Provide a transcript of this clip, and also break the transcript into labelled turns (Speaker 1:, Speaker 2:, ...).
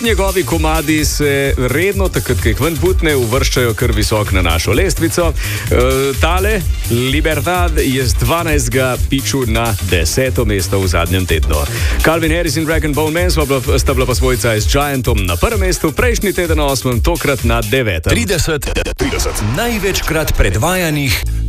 Speaker 1: Njegovi komadi se redno, takrat, ko jih ven putne, uvrščajo kar visok na našo lestvico. Tale, Libertad, je z 12. piču na 10. mesto v zadnjem tednu. Calvin Harris in Rag & Bone Man sta bila pa svojca z Giantom na prvem mestu, prejšnji teden na 8., tokrat na 9.
Speaker 2: 30 največkrat predvajanih